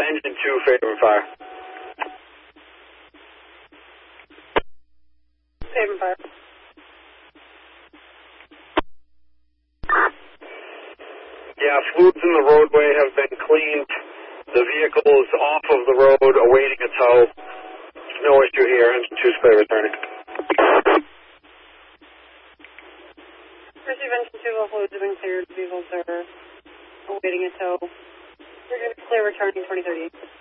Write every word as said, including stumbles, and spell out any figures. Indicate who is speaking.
Speaker 1: engine two, favor fire.
Speaker 2: Favor fire.
Speaker 1: Yeah, fluids in the roadway have been cleaned. The vehicle is off of the road awaiting a tow. No issue here. Engine two, clear returning.
Speaker 2: Receive engine two, all fluids have been cleared. Vehicles are awaiting a tow. We're going to clear returning twenty thirty-eight.